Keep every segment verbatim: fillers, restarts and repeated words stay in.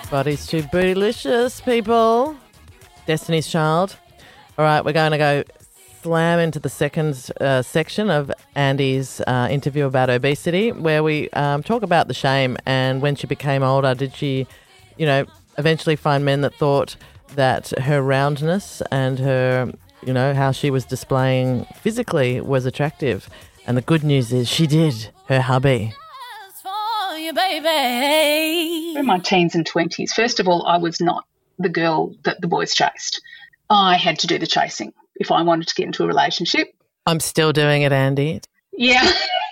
Body's too bootylicious, people. Destiny's Child. All right, we're going to go slam into the second uh, section of Andy's uh, interview about obesity, where we um, talk about the shame and when she became older, did she, you know, eventually find men that thought that her roundness and her, you know, how she was displaying physically was attractive. And the good news is she did, her hubby. In my teens and twenties, first of all, I was not the girl that the boys chased. I had to do the chasing if I wanted to get into a relationship. I'm still doing it, Andy. Yeah.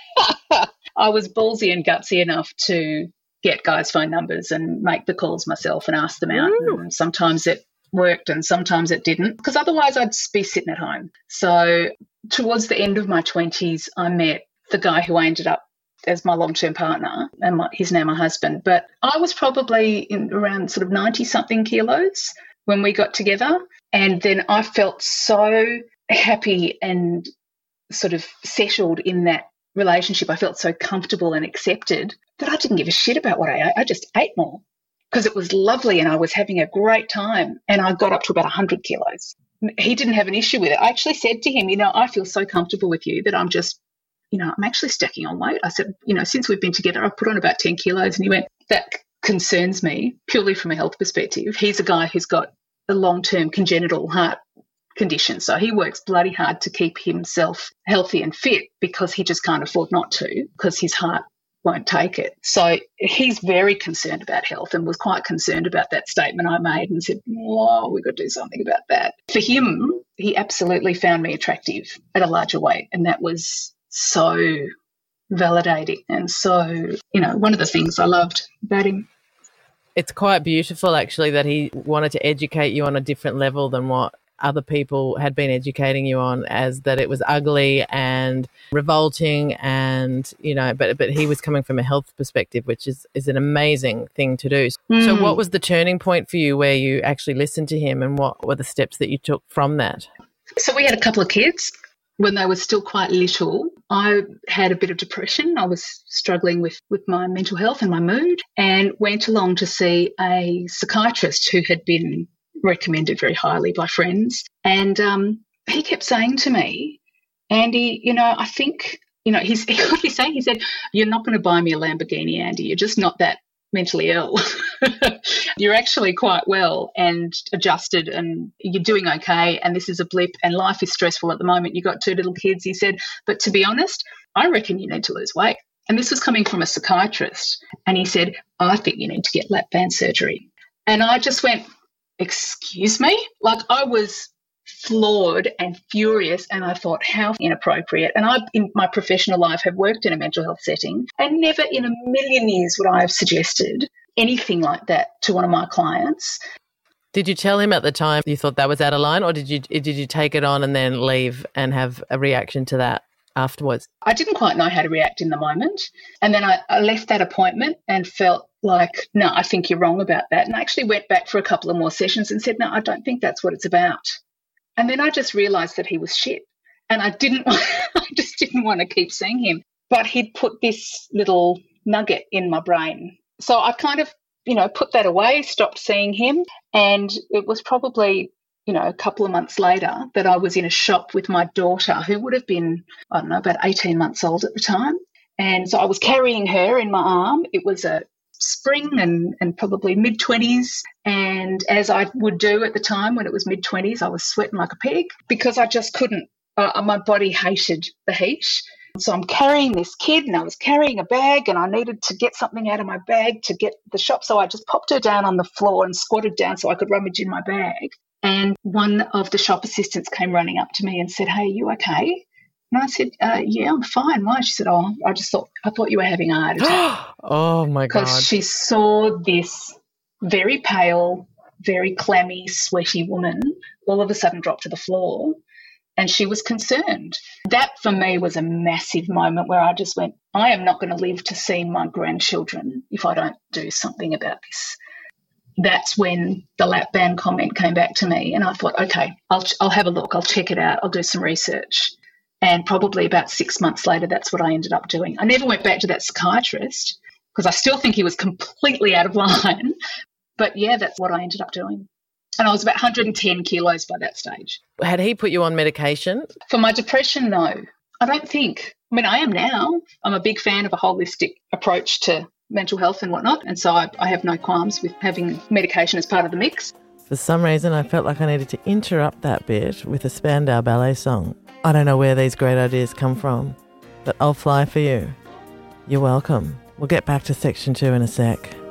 I was ballsy and gutsy enough to get guys' phone numbers and make the calls myself and ask them out. And sometimes it worked and sometimes it didn't, because otherwise I'd be sitting at home. So towards the end of my twenties, I met the guy who I ended up as my long-term partner, and my, he's now my husband. But I was probably in around sort of ninety-something kilos when we got together, and then I felt so happy and sort of settled in that relationship. I felt so comfortable and accepted that I didn't give a shit about what I ate. I just ate more because it was lovely and I was having a great time, and I got up to about one hundred kilos. He didn't have an issue with it. I actually said to him, you know, I feel so comfortable with you that I'm just, you know, I'm actually stacking on weight. I said, you know, since we've been together, I've put on about ten kilos. And he went, that concerns me purely from a health perspective. He's a guy who's got a long-term congenital heart condition. So he works bloody hard to keep himself healthy and fit because he just can't afford not to, because his heart won't take it. So he's very concerned about health and was quite concerned about that statement I made and said, oh, we've got to do something about that. For him, he absolutely found me attractive at a larger weight, and that was so validating and so, you know, one of the things I loved about him. It's quite beautiful, actually, that he wanted to educate you on a different level than what other people had been educating you on, as that it was ugly and revolting and, you know, but but he was coming from a health perspective, which is, is an amazing thing to do. Mm. So what was the turning point for you where you actually listened to him, and what were the steps that you took from that? So we had a couple of kids. When they were still quite little, I had a bit of depression. I was struggling with, with my mental health and my mood, and went along to see a psychiatrist who had been recommended very highly by friends. And um, he kept saying to me, Andy, you know, I think, you know, he's, he could be saying, he said, you're not going to buy me a Lamborghini, Andy. You're just not that mentally ill. You're actually quite well and adjusted, and you're doing okay, and this is a blip, and life is stressful at the moment. You've got two little kids. He said, but to be honest, I reckon you need to lose weight. And this was coming from a psychiatrist. And he said, I think you need to get lap band surgery. And I just went, excuse me? Like, I was floored and furious, and I thought, how inappropriate. And I, in my professional life, have worked in a mental health setting, and never in a million years would I have suggested anything like that to one of my clients. Did you tell him at the time you thought that was out of line, or did you did you take it on and then leave and have a reaction to that afterwards? I didn't quite know how to react in the moment, and then I, I left that appointment and felt like, no, I think you're wrong about that, and I actually went back for a couple of more sessions and said, no, I don't think that's what it's about. And then I just realised that he was shit, and I didn't want, I just didn't want to keep seeing him. But he'd put this little nugget in my brain. So I kind of, you know, put that away, stopped seeing him, and it was probably, you know, a couple of months later that I was in a shop with my daughter, who would have been, I don't know, about eighteen months old at the time. And so I was carrying her in my arm. It was a spring and, and probably mid-twenties, and as I would do at the time when it was mid-twenties, I was sweating like a pig because I just couldn't, uh, my body hated the heat. So I'm carrying this kid, and I was carrying a bag, and I needed to get something out of my bag to get the shop, so I just popped her down on the floor and squatted down so I could rummage in my bag. And one of the shop assistants came running up to me and said, hey, are you okay? And I said, uh, yeah, I'm fine. Why? She said, oh, I just thought, I thought you were having a heart attack. Oh, my God. Because she saw this very pale, very clammy, sweaty woman all of a sudden drop to the floor, and she was concerned. That, for me, was a massive moment where I just went, I am not going to live to see my grandchildren if I don't do something about this. That's when the lap band comment came back to me, and I thought, okay, I'll I'll have a look. I'll check it out. I'll do some research. And probably about six months later, that's what I ended up doing. I never went back to that psychiatrist because I still think he was completely out of line. But yeah, that's what I ended up doing. And I was about one hundred ten kilos by that stage. Had he put you on medication? For my depression, no. I don't think. I mean, I am now. I'm a big fan of a holistic approach to mental health and whatnot. And so I, I have no qualms with having medication as part of the mix. For some reason, I felt like I needed to interrupt that bit with a Spandau Ballet song. I don't know where these great ideas come from, but I'll fly for you. You're welcome. We'll get back to section two in a sec.